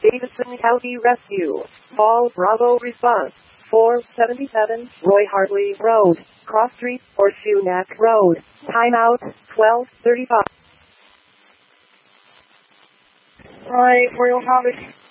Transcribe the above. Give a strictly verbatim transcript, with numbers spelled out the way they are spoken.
Davidson County Rescue. Call Bravo response. four seventy-seven Roy Hartley Road, Cross Street, or Sunac Road. Timeout, twelve thirty-five. Alright, Royal Harvest.